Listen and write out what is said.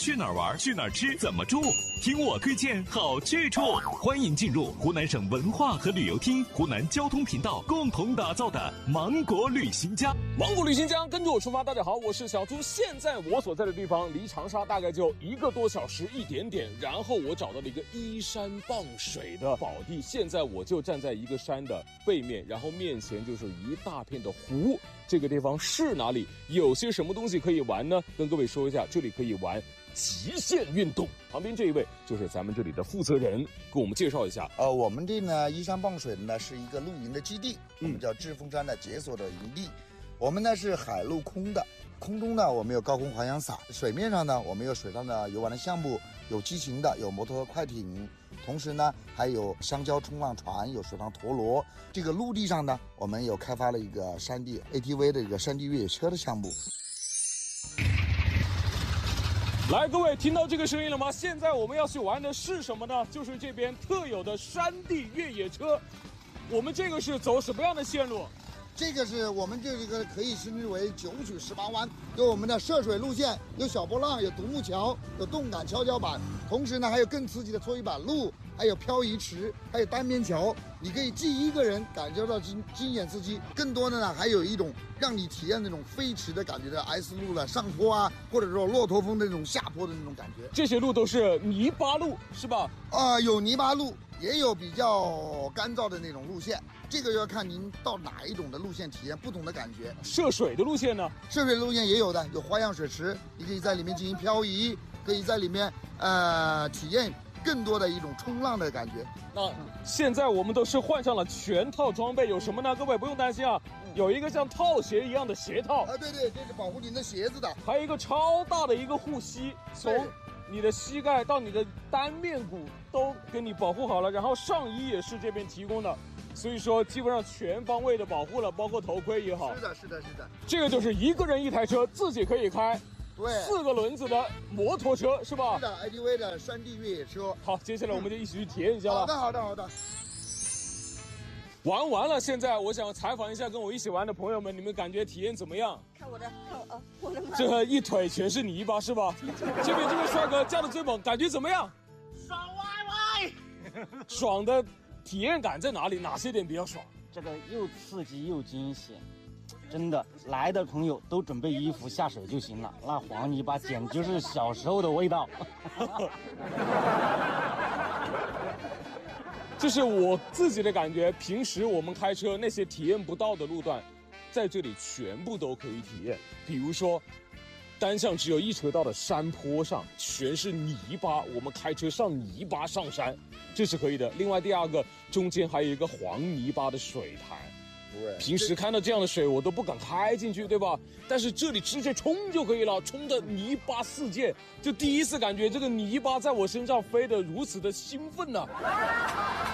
去哪儿玩，去哪儿吃，怎么住，听我推荐好去处。欢迎进入湖南省文化和旅游厅、湖南交通频道共同打造的芒果旅行家。 芒果旅行家，跟着我出发。大家好，我是小朱。现在我所在的地方离长沙大概就1个多小时一点点，然后我找到了一个依山傍水的宝地。现在我就站在一个山的背面，然后面前就是一大片的湖。这个地方是哪里？有些什么东西可以玩呢？跟各位说一下，这里可以玩极限运动。旁边这一位就是咱们这里的负责人，给我们介绍一下。 我们这呢依山傍水的呢是一个露营的基地，我们叫志峰山的解锁的营地。我们呢是海陆空的，空中呢我们有高空滑翔伞，水面上呢我们有水上的游玩的项目，有机型的，有摩托快艇，同时呢还有香蕉冲浪船，有水上陀螺。这个陆地上呢我们有开发了一个山地 ATV 的一个山地越野车的项目。 来，各位听到这个声音了吗？现在我们要去玩的是什么呢？就是这边特有的山地越野车。我们这个是走什么样的线路？ 这个是我们这个可以称之为9曲18弯，有我们的涉水路线，有小波浪，有独木桥，有动感跷跷板，同时呢还有更刺激的搓衣板路，还有漂移池，还有单边桥。你可以既一个人感受到惊险刺激，更多的呢还有一种让你体验那种飞驰的感觉的 S 路的上坡啊，或者说骆驼峰的那种下坡的那种感觉。 这些路都是泥巴路是吧？ 有泥巴路，也有比较干燥的那种路线，这个要看您到哪一种的路线体验不同的感觉。 涉水的路线呢？ 涉水路线也有的，有花样水池，你可以在里面进行漂移，可以在里面体验更多的一种冲浪的感觉。 那现在我们都是换上了全套装备，有什么呢？各位不用担心啊，有一个像套鞋一样的鞋套对，这是保护您的鞋子的， 还有一个超大的一个护膝，从你的膝盖到你的单面骨都给你保护好了，然后上衣也是这边提供的，所以说基本上全方位的保护了，包括头盔也好。 是的。 这个就是一个人一台车，自己可以开。 对 ，4个轮子的摩托车是吧？ 是的 ，ATV 的山地越野车。 好，接下来我们就一起去体验一下了。 好的。 玩完了，现在我想采访一下跟我一起玩的朋友们，你们感觉体验怎么样？ 看我的，我的。 这一腿全是泥巴是吧？这边这位帅哥驾的最猛，感觉怎么样？ 爽歪！ 爽的体验感在哪里？哪些点比较爽？ 这个又刺激又惊险，真的，来的朋友都准备衣服下水就行了。那黄泥巴简直就是小时候的味道。 这是我自己的感觉，平时我们开车那些体验不到的路段，在这里全部都可以体验。比如说单向只有1车道的山坡上全是泥巴，我们开车上泥巴上山，这是可以的。另外第二个，中间还有一个黄泥巴的水潭，平时看到这样的水我都不敢开进去，对吧？但是这里直接冲就可以了，冲的泥巴四溅，就第一次感觉这个泥巴在我身上飞得如此的兴奋呢。